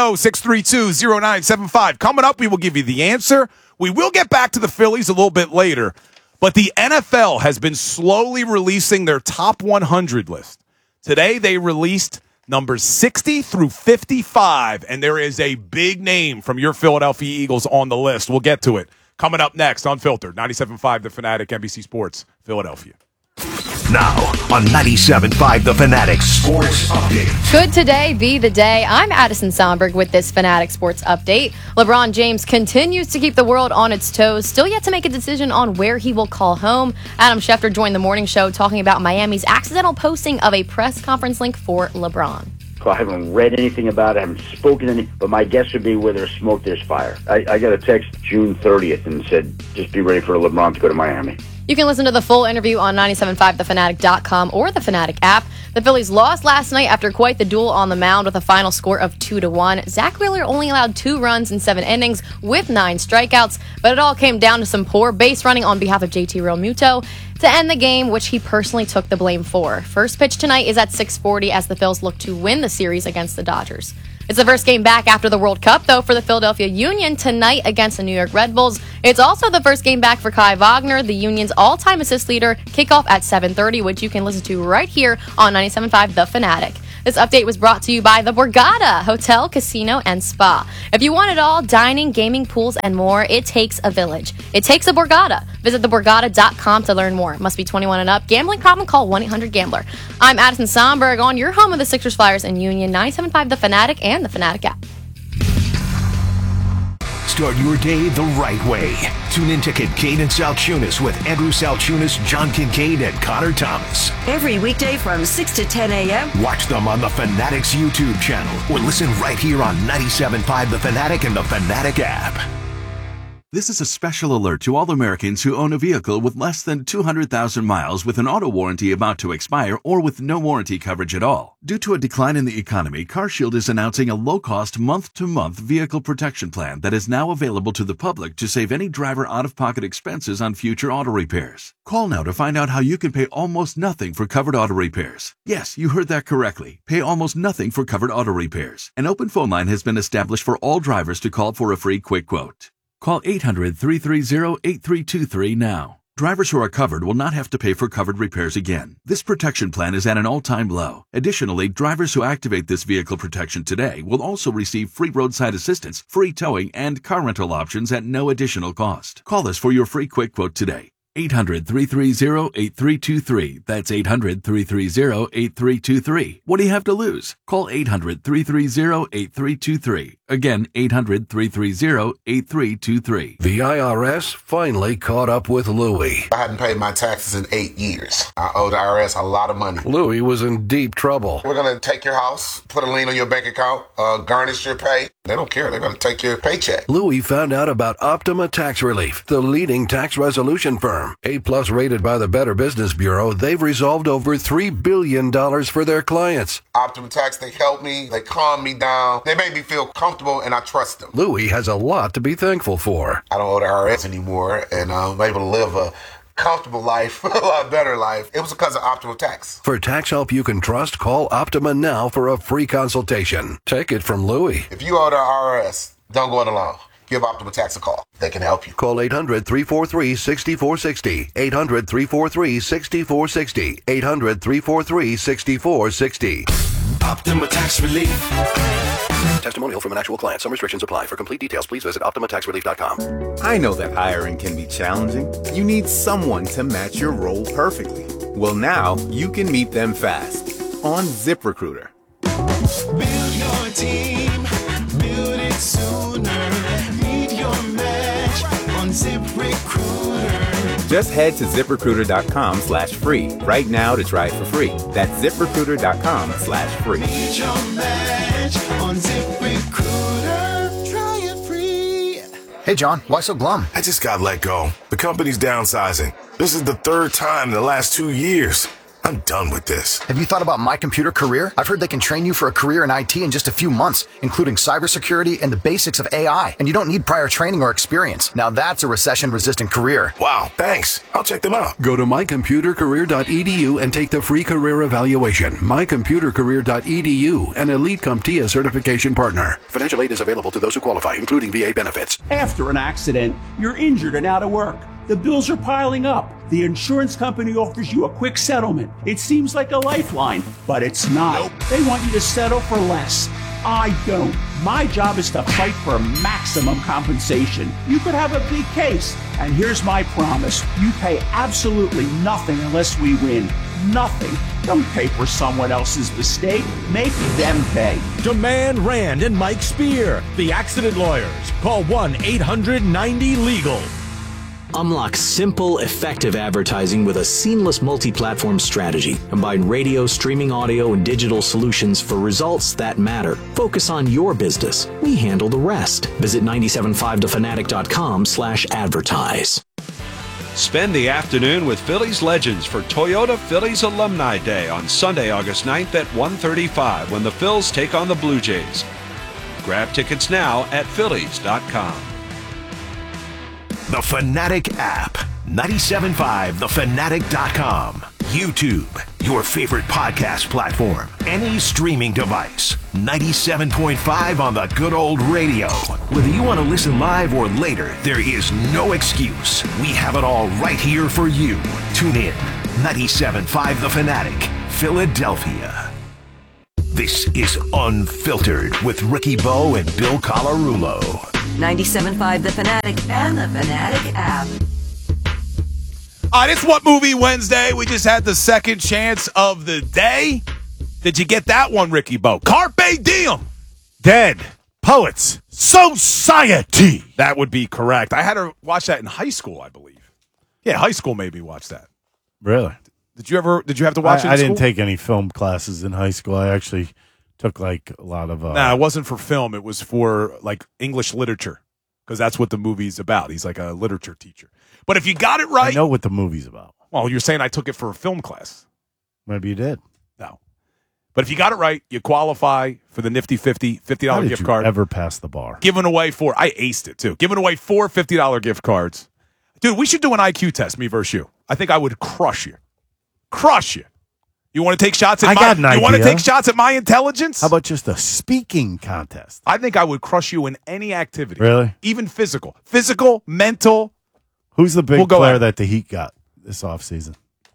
610-632-0975. Coming up, we will give you the answer. We will get back to the Phillies a little bit later, but the NFL has been slowly releasing their top 100 list. Today, they released numbers 60 through 55, and there is a big name from your Philadelphia Eagles on the list. We'll get to it. Coming up next, Unfiltered, 97.5 The Fanatic, NBC Sports, Philadelphia. Now on 97.5 The Fanatic Sports Update. Could today be the day? I'm Addison Somberg with this Fanatic Sports Update. LeBron James continues to keep the world on its toes, still yet to make a decision on where he will call home. Adam Schefter joined the morning show talking about Miami's accidental posting of a press conference link for LeBron. So I haven't read anything about it. I haven't spoken to any. But my guess would be where there's smoke, there's fire. I got a text June 30th and said, just be ready for LeBron to go to Miami. You can listen to the full interview on 975thefanatic.com or the Fanatic app. The Phillies lost last night after quite the duel on the mound with a final score of 2-1. Zach Wheeler only allowed 2 runs in 7 innings with 9 strikeouts, but it all came down to some poor base running on behalf of JT Realmuto to end the game, which he personally took the blame for. First pitch tonight is at 6:40 as the Phils look to win the series against the Dodgers. It's the first game back after the World Cup, though, for the Philadelphia Union tonight against the New York Red Bulls. It's also the first game back for Kai Wagner, the Union's all-time assist leader. Kickoff at 7:30, which you can listen to right here on 97.5 The Fanatic. This update was brought to you by the Borgata Hotel, Casino, and Spa. If you want it all, dining, gaming, pools, and more, it takes a village. It takes a Borgata. Visit theborgata.com to learn more. Must be 21 and up. Gambling problem? Call 1-800-GAMBLER. I'm Addison Somberg on your home of the Sixers, Flyers, and Union, 97.5 The Fanatic and the Fanatic app. Start your day the right way. Tune in to Kincaid and Saltunis with Andrew Saltunis, John Kincaid, and Connor Thomas. Every weekday from 6 to 10 a.m. Watch them on the Fanatics YouTube channel or listen right here on 97.5 The Fanatic and the Fanatic app. This is a special alert to all Americans who own a vehicle with less than 200,000 miles with an auto warranty about to expire or with no warranty coverage at all. Due to a decline in the economy, CarShield is announcing a low-cost month-to-month vehicle protection plan that is now available to the public to save any driver out-of-pocket expenses on future auto repairs. Call now to find out how you can pay almost nothing for covered auto repairs. Yes, you heard that correctly. Pay almost nothing for covered auto repairs. An open phone line has been established for all drivers to call for a free quick quote. Call 800-330-8323 now. Drivers who are covered will not have to pay for covered repairs again. This protection plan is at an all-time low. Additionally, drivers who activate this vehicle protection today will also receive free roadside assistance, free towing, and car rental options at no additional cost. Call us for your free quick quote today. 800-330-8323. That's 800-330-8323. What do you have to lose? Call 800-330-8323. Again, 800-330-8323. The IRS finally caught up with Louie. I hadn't paid my taxes in 8 years. I owe the IRS a lot of money. Louie was in deep trouble. We're going to take your house, put a lien on your bank account, garnish your pay. They don't care. They're going to take your paycheck. Louie found out about Optima Tax Relief, the leading tax resolution firm. A-plus rated by the Better Business Bureau, they've resolved over $3 billion for their clients. Optima Tax, they help me. They calm me down. They make me feel comfortable, and I trust them. Louie has a lot to be thankful for. I don't owe the IRS anymore, and I'm able to live a comfortable life, a lot better life. It was because of Optima Tax. For tax help you can trust, call Optima now for a free consultation. Take it from Louie. If you owe the IRS, don't go it alone. Give Optima Tax a call. They can help you. Call 800-343-6460. 800-343-6460. 800-343-6460. Optima Tax Relief. Testimonial from an actual client. Some restrictions apply. For complete details, please visit OptimaTaxRelief.com. I know that hiring can be challenging. You need someone to match your role perfectly. Well, now you can meet them fast on ZipRecruiter. Build your team, build it sooner. Meet your match on ZipRecruiter. Just head to ZipRecruiter.com/free right now to try it for free. That's ZipRecruiter.com/free. Meet your match on ZipRecruiter. Try it free. Hey, John, why so glum? I just got let go. The company's downsizing. This is the 3rd time in the last 2 years. I'm done with this. Have you thought about My Computer Career? I've heard they can train you for a career in IT in just a few months, including cybersecurity and the basics of AI. And you don't need prior training or experience. Now that's a recession-resistant career. Wow, thanks. I'll check them out. Go to mycomputercareer.edu and take the free career evaluation. mycomputercareer.edu, an Elite CompTIA certification partner. Financial aid is available to those who qualify, including VA benefits. After an accident, you're injured and out of work. The bills are piling up. The insurance company offers you a quick settlement. It seems like a lifeline, but it's not. Nope. They want you to settle for less. I don't. My job is to fight for maximum compensation. You could have a big case, and here's my promise. You pay absolutely nothing unless we win. Nothing. Don't pay for someone else's mistake. Make them pay. Demand Rand and Mike Spear, the accident lawyers. Call 1-800-90-LEGAL. Unlock simple, effective advertising with a seamless multi-platform strategy. Combine radio, streaming audio, and digital solutions for results that matter. Focus on your business. We handle the rest. Visit 975thefanatic.com/advertise. Spend the afternoon with Phillies legends for Toyota Phillies Alumni Day on Sunday, August 9th at 1:35 when the Phils take on the Blue Jays. Grab tickets now at phillies.com. The Fanatic app. 97.5thefanatic.com. YouTube, your favorite podcast platform. Any streaming device. 97.5 on the good old radio. Whether you want to listen live or later, there is no excuse. We have it all right here for you. Tune in. 97.5 The Fanatic, Philadelphia. This is Unfiltered with Ricky Bo and Bill Colarulo. 97.5 The Fanatic and the Fanatic app. All right, it's What Movie Wednesday. We just had the second chance of the day. Did you get that one, Ricky Bo? Carpe Diem. Dead Poets Society. That would be correct. I had to watch that in high school, I believe. Yeah, high school made me watch that. Really? Did you have to watch it in I school? didn't take any film classes in high school. I actually took like a lot of... Nah, it wasn't for film. It was for like English literature because that's what the movie's about. He's like a literature teacher. But if you got it right... I know what the movie's about. Well, you're saying I took it for a film class. Maybe you did. No. But if you got it right, you qualify for the nifty $50 gift card. Ever pass the bar? Given away I aced it too. Giving away 4 $50 gift cards. Dude, we should do an IQ test, me versus you. I think I would crush you. Crush you. You want to take shots at you want to take shots at my intelligence? How about just a speaking contest? I think I would crush you in any activity. Really? Even physical. Physical, mental. Who's the big player that the Heat got this offseason?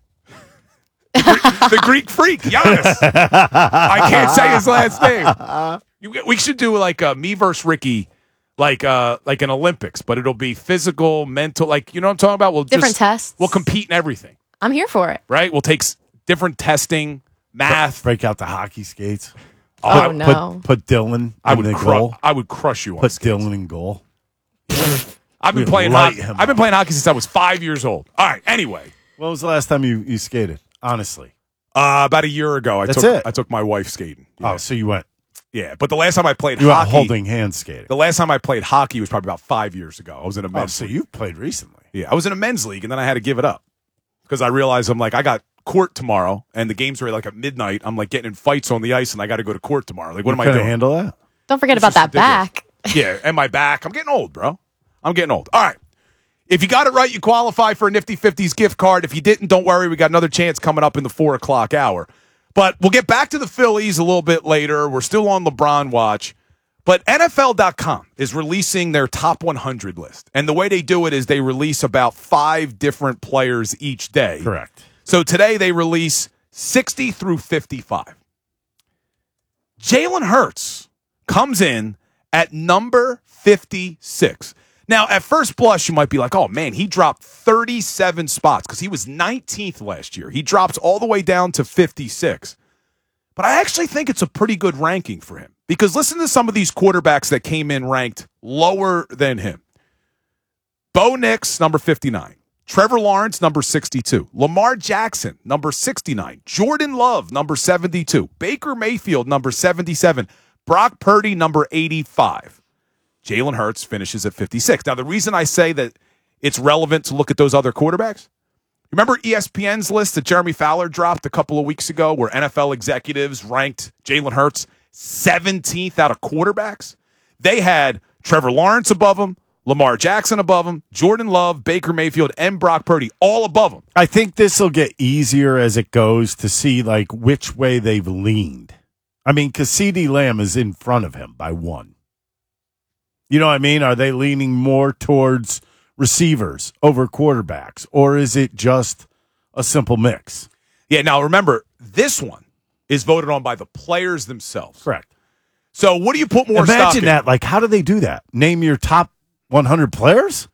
The Greek freak, Giannis. I can't say his last name. We should do like me versus Ricky, like an Olympics, but it'll be physical, mental, like you know what I'm talking about. We'll Different tests. We'll compete in everything. I'm here for it. Right? We'll take different testing, math. Break out the hockey skates. No. Put Dylan in the goal. I would crush you on Put skates. Dylan in goal. I've been playing hockey. I've been playing hockey since I was 5 years old. All right. Anyway, when was the last time you skated? Honestly, about a year ago. I took my wife skating. Yeah. Oh, so you went? Yeah, but the last time I played you hockey, were holding hands skating. The last time I played hockey was probably about 5 years ago. I was in a men's. So league. you played recently? Yeah, I was in a men's league, and then I had to give it up because I realized I got court tomorrow, and the games are like at midnight. I'm like getting in fights on the ice, and I got to go to court tomorrow. Like, what am I doing? Handle that? Don't forget about that back. Yeah, and my back. I'm getting old, bro. I'm getting old. All right. If you got it right, you qualify for a Nifty 50s gift card. If you didn't, don't worry. We got another chance coming up in the 4 o'clock hour. But we'll get back to the Phillies a little bit later. We're still on LeBron watch. But NFL.com is releasing their top 100 list. And the way they do it is they release about 5 different players each day. Correct. So today they release 60 through 55. Jalen Hurts comes in at number 56. Now, at first blush, you might be like, oh, man, he dropped 37 spots because he was 19th last year. He drops all the way down to 56. But I actually think it's a pretty good ranking for him because listen to some of these quarterbacks that came in ranked lower than him. Bo Nix, number 59. Trevor Lawrence, number 62. Lamar Jackson, number 69. Jordan Love, number 72. Baker Mayfield, number 77. Brock Purdy, number 85. Jalen Hurts finishes at 56. Now, the reason I say that it's relevant to look at those other quarterbacks, remember ESPN's list that Jeremy Fowler dropped a couple of weeks ago where NFL executives ranked Jalen Hurts 17th out of quarterbacks? They had Trevor Lawrence above him, Lamar Jackson above him, Jordan Love, Baker Mayfield, and Brock Purdy all above him. I think this will get easier as it goes to see like which way they've leaned. I mean, because CeeDee Lamb is in front of him by 1. You know what I mean? Are they leaning more towards receivers over quarterbacks, or is it just a simple mix? Yeah, now remember, this one is voted on by the players themselves. Correct. So what do you put more stock in? Imagine that. Like, how do they do that? Name your top 100 players?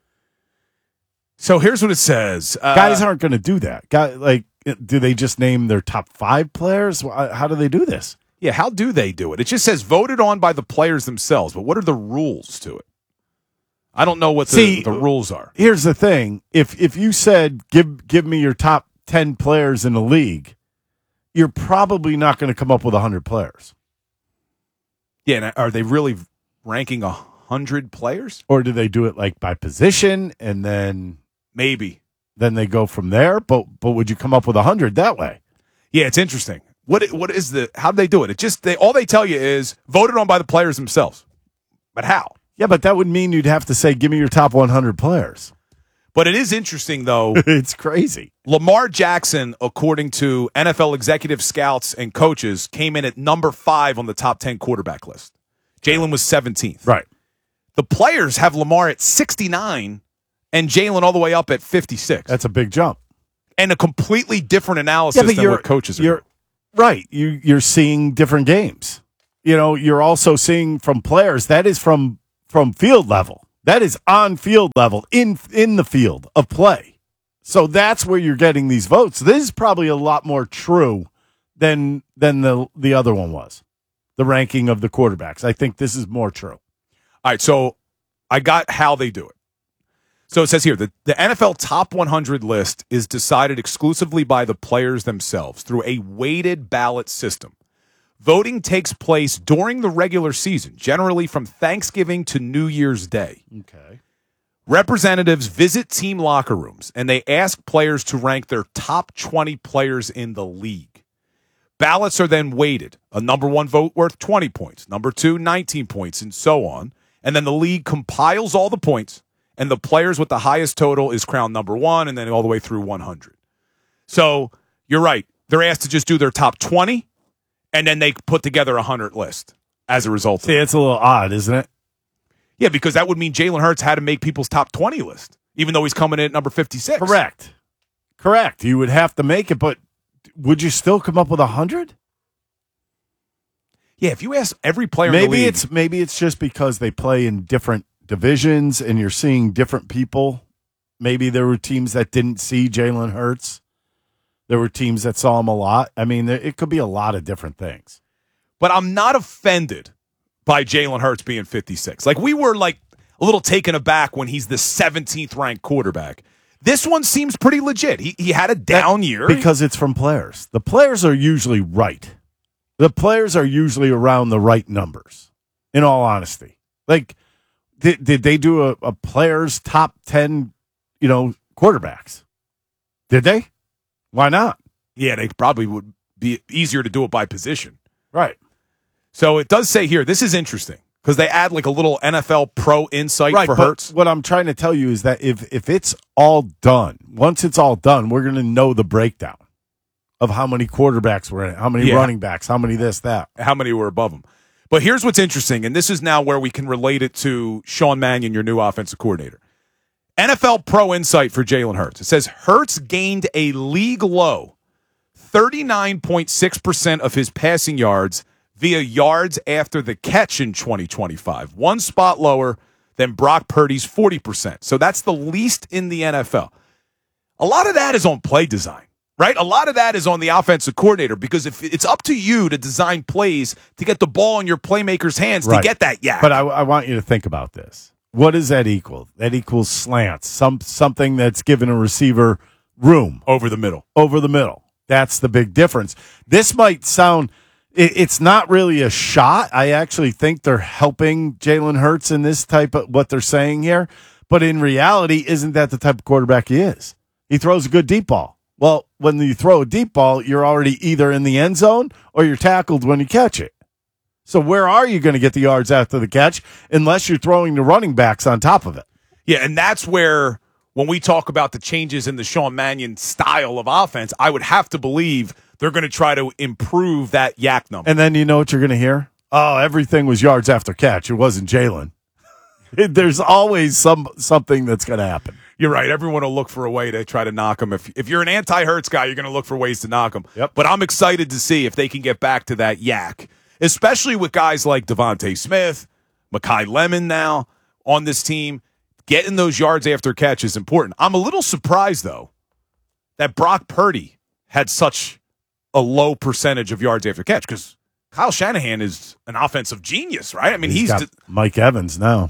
So here's what it says. Guys aren't going to do that. Do they just name their top 5 players? How do they do this? Yeah, how do they do it? It just says voted on by the players themselves, but what are the rules to it? I don't know what the rules are. Here's the thing: if you said give me your top 10 players in the league, you're probably not going to come up with 100 players. Yeah, and are they really ranking 100 players? Or do they do it like by position and then maybe then they go from there? But would you come up with 100 that way? Yeah, it's interesting. What is how do they do it? It just all they tell you is voted on by the players themselves. But how? Yeah, but that would mean you'd have to say, give me your top 100 players. But it is interesting, though. It's crazy. Lamar Jackson, according to NFL executive scouts and coaches, came in at number 5 on the top 10 quarterback list. Jalen was 17th. Right. The players have Lamar at 69 and Jalen all the way up at 56. That's a big jump. And a completely different analysis than what coaches are doing. Right. You're seeing different games. You're also seeing from players, that is from field level. That is on field level, in the field of play. So that's where you're getting these votes. This is probably a lot more true than the other one was, the ranking of the quarterbacks. I think this is more true. All right, so I got how they do it. So it says here, the NFL Top 100 list is decided exclusively by the players themselves through a weighted ballot system. Voting takes place during the regular season, generally from Thanksgiving to New Year's Day. Okay. Representatives visit team locker rooms, and they ask players to rank their top 20 players in the league. Ballots are then weighted. A number 1 vote worth 20 points, number 2, 19 points, and so on. And then the league compiles all the points, and the players with the highest total is crowned number 1, and then all the way through 100. So you're right. They're asked to just do their top 20. And then they put together 100 list as a result. See, it's a little odd, isn't it? Yeah, because that would mean Jalen Hurts had to make people's top 20 list, even though he's coming in at number 56. Correct. You would have to make it, but would you still come up with 100? Yeah, if you ask every player in the league. Maybe it's just because they play in different divisions and you're seeing different people. Maybe there were teams that didn't see Jalen Hurts. There were teams that saw him a lot. I mean, it could be a lot of different things. But I'm not offended by Jalen Hurts being 56. Like, we were, a little taken aback when he's the 17th ranked quarterback. This one seems pretty legit. He had a down year. Because it's from players. The players are usually right. The players are usually around the right numbers, in all honesty. Like, did they do a player's top 10, quarterbacks? Did they? Why not? Yeah, they probably would be easier to do it by position. Right. So it does say here, this is interesting, because they add a little NFL Pro insight for Hurts. What I'm trying to tell you is that if it's all done, once it's all done, we're going to know the breakdown of how many quarterbacks were in it, how many running backs, how many this, that. How many were above them. But here's what's interesting, and this is now where we can relate it to Sean Mannion, your new offensive coordinator. NFL Pro Insight for Jalen Hurts. It says Hurts gained a league low 39.6% of his passing yards via yards after the catch in 2025. One spot lower than Brock Purdy's 40%. So that's the least in the NFL. A lot of that is on play design, right? A lot of that is on the offensive coordinator, because if it's up to you to design plays to get the ball in your playmaker's hands to get that yak. But I want you to think about this. What does that equal? That equals slants, something that's given a receiver room. Over the middle. That's the big difference. This might sound, it's not really a shot. I actually think they're helping Jalen Hurts in this type of what they're saying here. But in reality, isn't that the type of quarterback he is? He throws a good deep ball. Well, when you throw a deep ball, you're already either in the end zone or you're tackled when you catch it. So where are you going to get the yards after the catch unless you're throwing the running backs on top of it? Yeah, and that's where, when we talk about the changes in the Sean Mannion style of offense, I would have to believe they're going to try to improve that yak number. And then you know what you're going to hear? Oh, everything was yards after catch. It wasn't Jalen. There's always something that's going to happen. You're right. Everyone will look for a way to try to knock him. If you're an anti-Hurts guy, you're going to look for ways to knock him. Yep. But I'm excited to see if they can get back to that yak, especially with guys like Devontae Smith, Mekhi Lemon now on this team. Getting those yards after catch is important. I'm a little surprised, though, that Brock Purdy had such a low percentage of yards after catch, because Kyle Shanahan is an offensive genius, right? I mean, he's got Mike Evans now.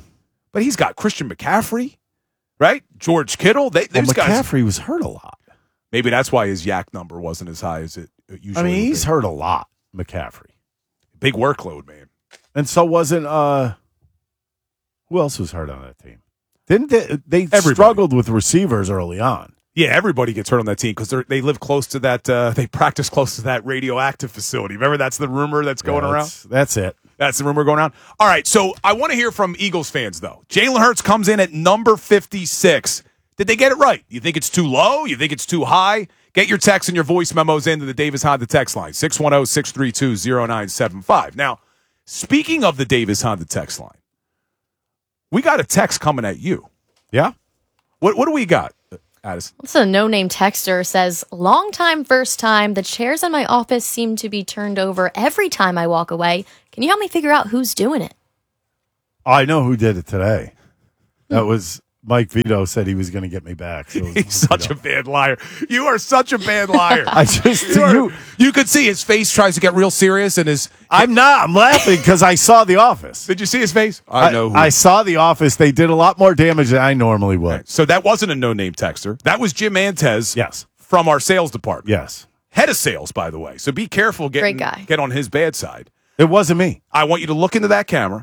But he's got Christian McCaffrey, right? George Kittle. Those guys. McCaffrey was hurt a lot. Maybe that's why his yak number wasn't as high as it usually I mean, would he's be. hurt a lot, McCaffrey. Big workload, man. And so wasn't who else was hurt on that team? Didn't they Everybody. struggled with receivers early on. Yeah, everybody gets hurt on that team because they live close to that. They practice close to that radioactive facility. Remember, that's the rumor that's going around. That's it. That's the rumor going around. All right, so I want to hear from Eagles fans, though. Jalen Hurts comes in at number 56. Did they get it right? You think it's too low? You think it's too high? Get your texts and your voice memos into the Davis Honda text line, 610-632-0975. Now, speaking of the Davis Honda text line, we got a text coming at you. Yeah? What do we got, Addison? It's a no-name texter says, long time, first time. The chairs in my office seem to be turned over every time I walk away. Can you help me figure out who's doing it? I know who did it today. That was Mike Vito said he was going to get me back. So He's such a bad liar. You are such a bad liar. You could see his face tries to get real serious, and I'm not. I'm laughing because I saw The Office. Did you see his face? I know who. I saw The Office. They did a lot more damage than I normally would. Okay. So that wasn't a no-name texter. That was Jim Antez. Yes. From our sales department. Yes. Head of sales, by the way. So be careful. Great guy. Get on his bad side. It wasn't me. I want you to look into that camera.